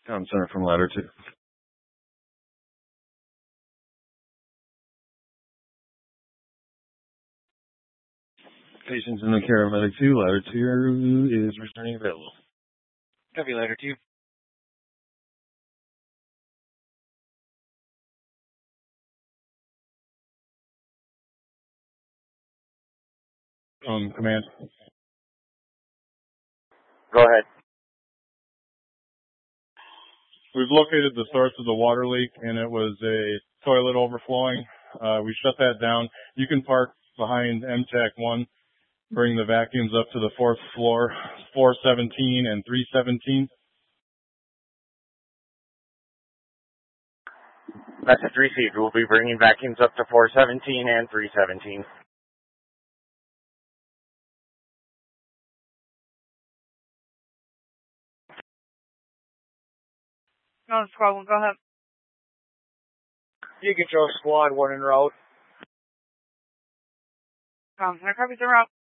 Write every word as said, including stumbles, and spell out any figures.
Town Center from ladder two. Patients in the care of medic two, ladder two is returning available. Copy, ladder two. Um, command. Go ahead. We've located the source of the water leak, and it was a toilet overflowing. Uh, we shut that down. You can park behind M TAC one, bring the vacuums up to the fourth floor, four seventeen and three seventeen. Message received. We'll be bringing vacuums up to four seventeen and three seventeen. No, squad one, go ahead. You control squad one en route. Um, Center copies are out.